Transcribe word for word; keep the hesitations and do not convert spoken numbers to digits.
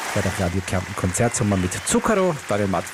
bei der Radio Kärnten Konzertsommer mit Zucchero. Daniel Matt